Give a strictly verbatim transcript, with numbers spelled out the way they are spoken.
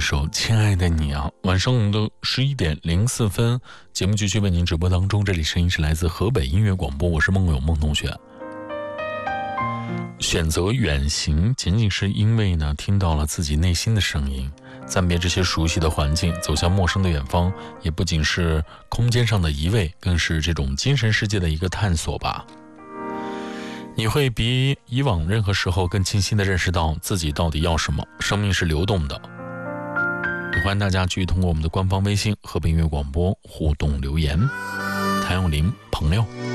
首《亲爱的你》啊。晚上的十一点零四分，节目继续为您直播当中，这里声音是来自河北音乐广播，我是梦友梦同学。选择远行仅仅是因为呢听到了自己内心的声音，暂别这些熟悉的环境，走向陌生的远方，也不仅是空间上的移位，更是这种精神世界的一个探索吧。你会比以往任何时候更清晰地认识到自己到底要什么。生命是流动的，也欢迎大家继续通过我们的官方微信河北音乐广播互动留言。谭咏麟，朋友。